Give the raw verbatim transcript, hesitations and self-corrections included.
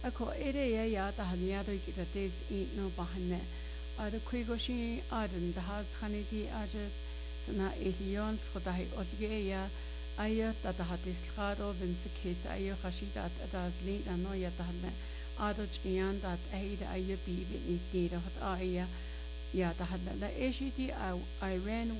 Ako ere ya ya ta hanya do kita tes I no bahane. Ada kui goshi aden da has khani di aje sana elion schoda hi olge ya ayo ta ta hatis khado ben se kes ayo khashida ta azli na no ya ta hne ado chiyan dat aida ayo bi bi ni ti da hat aya ya ta hadla la eshi di Iran